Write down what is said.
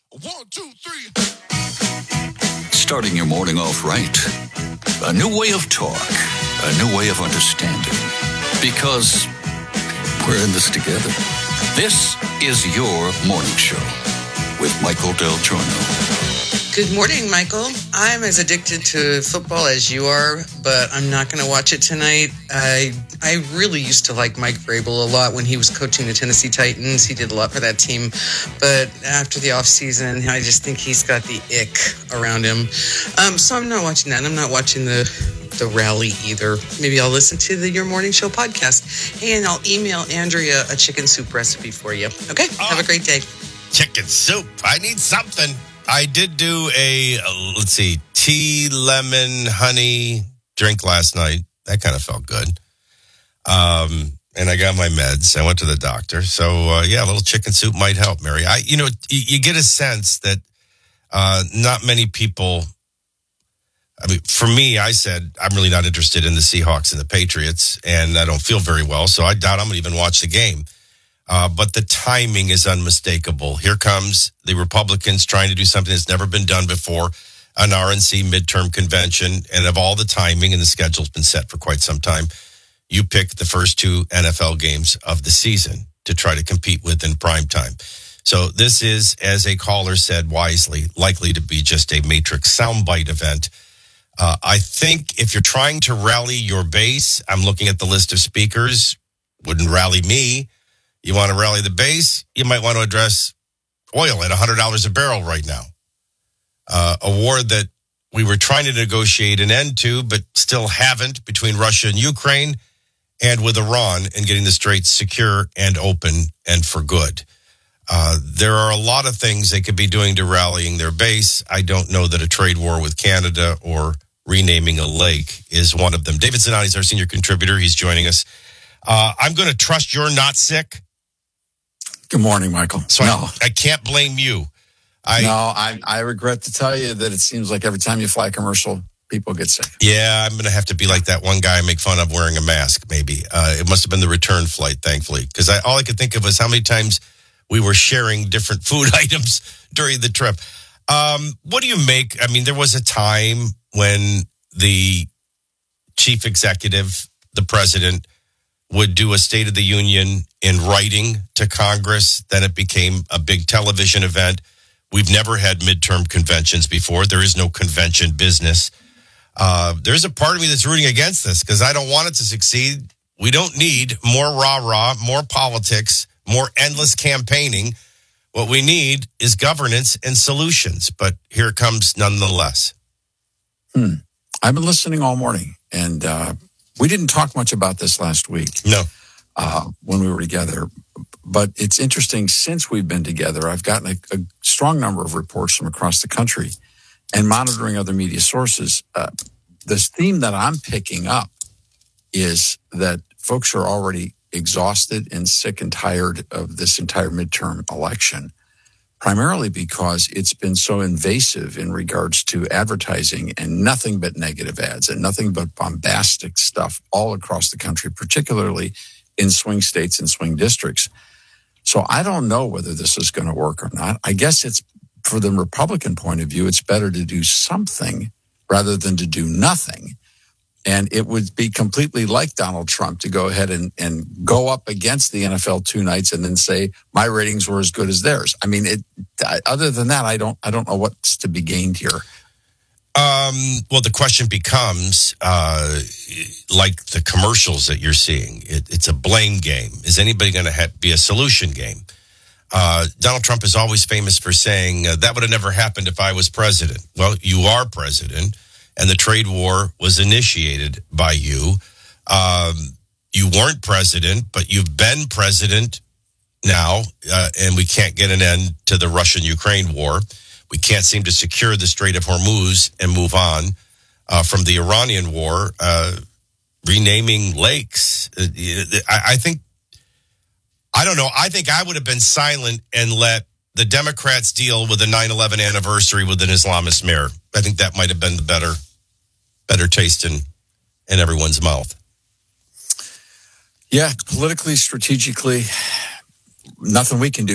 1, 2, 3. Starting your morning off right. A new way of talk. A new way of understanding. Because we're in this together. This is your morning show with Michael Del Giorno. Good morning, Michael. I'm as addicted to football as you are, but I'm not going to watch it tonight. I really used to like Mike Vrabel a lot when he was coaching the Tennessee Titans. He did a lot for that team. But after the offseason, I just think he's got the ick around him. So I'm not watching that. I'm not watching the rally either. Maybe I'll listen to the Your Morning Show podcast, and I'll email Andrea a chicken soup recipe for you. Okay? Have a great day. Chicken soup. I need something. I did do a tea, lemon, honey drink last night. That kind of felt good. And I got my meds. I went to the doctor. So, a little chicken soup might help, Mary. You get a sense that not many people, for me, I said, I'm really not interested in the Seahawks and the Patriots, and I don't feel very well, so I doubt I'm going to even watch the game. But the timing is unmistakable. Here comes the Republicans trying to do something that's never been done before, an RNC midterm convention. And of all the timing, and the schedule's been set for quite some time, you pick the first two NFL games of the season to try to compete with in prime time. So this is, as a caller said wisely, likely to be just a Matrix soundbite event. I think if you're trying to rally your base, I'm looking at the list of speakers, wouldn't rally me. You want to rally the base, you might want to address oil at $100 a barrel right now. A war that we were trying to negotiate an end to, but still haven't, between Russia and Ukraine, and with Iran, and getting the straits secure and open and for good. There are a lot of things they could be doing to rallying their base. I don't know that a trade war with Canada or renaming a lake is one of them. David Zanani is our senior contributor. He's joining us. I'm going to trust you're not sick. Good morning, Michael. So no. I can't blame you. I regret to tell you that it seems like every time you fly a commercial, people get sick. Yeah, I'm going to have to be like that one guy I make fun of wearing a mask, maybe. It must have been the return flight, thankfully, because all I could think of was how many times we were sharing different food items during the trip. What do you make? I mean, there was a time when the chief executive, the president, would do a State of the Union in writing to Congress. Then it became a big television event. We've never had midterm conventions before. There is no convention business. There's a part of me that's rooting against this because I don't want it to succeed. We don't need more rah-rah, more politics, more endless campaigning. What we need is governance and solutions. But here it comes nonetheless. I've been listening all morning, and we didn't talk much about this last week. No. When we were together. But it's interesting, since we've been together, I've gotten a strong number of reports from across the country and monitoring other media sources. This theme that I'm picking up is that folks are already exhausted and sick and tired of this entire midterm election, primarily because it's been so invasive in regards to advertising and nothing but negative ads and nothing but bombastic stuff all across the country, particularly in swing states and swing districts. So I don't know whether this is going to work or not. I guess it's, for the Republican point of view, it's better to do something rather than to do nothing. And it would be completely like Donald Trump to go ahead and go up against the NFL two nights and then say, my ratings were as good as theirs. I mean, other than that, I don't know what's to be gained here. Well, the question becomes, like the commercials that you're seeing, it's a blame game. Is anybody going to be a solution game? Donald Trump is always famous for saying, that would have never happened if I was president. Well, you are president, and the trade war was initiated by you. You weren't president, but you've been president now, and we can't get an end to the Russian-Ukraine war. We can't seem to secure the Strait of Hormuz and move on from the Iranian war. Renaming lakes, I don't know. I think I would have been silent and let the Democrats deal with the 9/11 anniversary with an Islamist mayor. I think that might have been the better taste in everyone's mouth. Yeah, politically, strategically, nothing we can do.